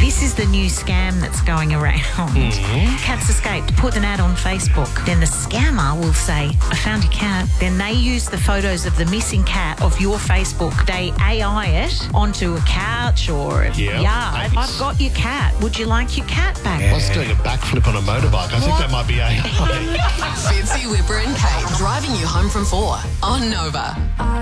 This is the new scam that's going around. Cats escaped. Put an ad on Facebook. Then the scammer will say, I found your cat. Then they use the photos of the missing cat off your Facebook. They AI it onto a couch or a yard. Nice. I've got your cat. Would you like your cat back? I was doing a backflip on a motorbike. I think that might be AI. Fitzy, Whipper and Kate driving you home from 4 on Nova.